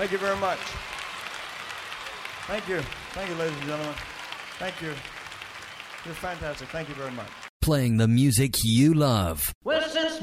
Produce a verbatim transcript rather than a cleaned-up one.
Thank you very much. Thank you. Thank you, ladies and gentlemen. Thank you. You're fantastic. Thank you very much. Playing the music you love. Well, since